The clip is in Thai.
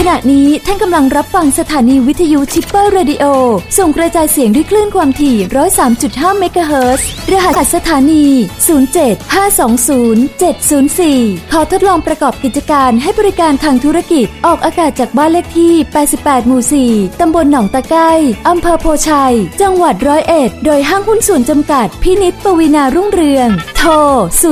ณะนี้ท่านกำลังรับฟังสถานีวิทยุชิปเปอร์เรดิโอส่งกระจายเสียงด้วยคลื่นความถี่ 103.5 เมกะเฮิรตซ์ รหัสสถานี 075207004 ขอทดลองประกอบกิจการให้บริการทางธุรกิจออกอากาศจากบ้านเลขที่ 88 หมู่ 4 ตำบลหนองตะไคร้อำเภอโพชัย จังหวัด101 โดยห้างหุ้นส่วนจำกัดพินิจ ปวีณารุ่งเรือง โทร